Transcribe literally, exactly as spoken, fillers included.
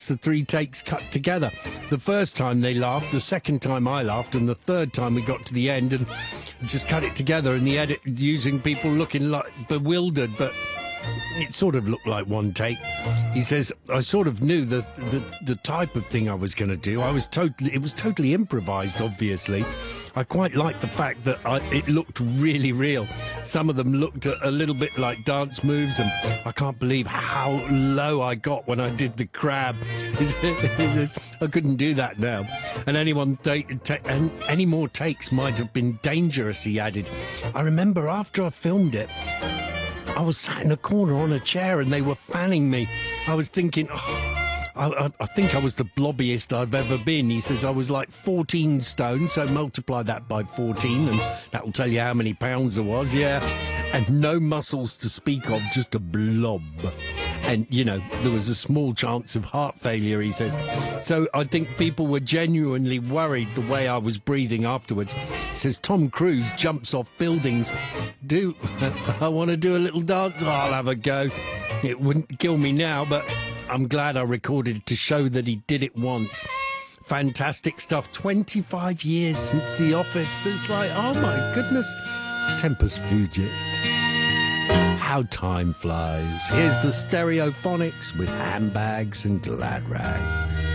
the three takes cut together. The first time they laughed, the second time I laughed, and the third time we got to the end and just cut it together in the edit using people looking like bewildered, but it sort of looked like one take. He says, I sort of knew the the, the type of thing I was going to do. I was totally, it was totally improvised, obviously. I quite liked the fact that I, it looked really real. Some of them looked a, a little bit like dance moves, and I can't believe how low I got when I did the crab. I couldn't do that now. And anyone take, take, and any more takes might have been dangerous, he added. I remember after I filmed it, I was sat in a corner on a chair and they were fanning me. I was thinking, oh, I, I, I think I was the blobbiest I've ever been. He says I was like fourteen stone, so multiply that by fourteen and that'll tell you how many pounds there was, yeah. And no muscles to speak of, just a blob. And, you know, there was a small chance of heart failure, he says. So I think people were genuinely worried the way I was breathing afterwards. He says Tom Cruise jumps off buildings. Do I want to do a little dance? Oh, I'll have a go. It wouldn't kill me now, but I'm glad I recorded it to show that he did it once. Fantastic stuff. twenty-five years since The Office. It's like, oh my goodness. Tempus fugit. How time flies. Here's the Stereophonics with Handbags and Glad Rags.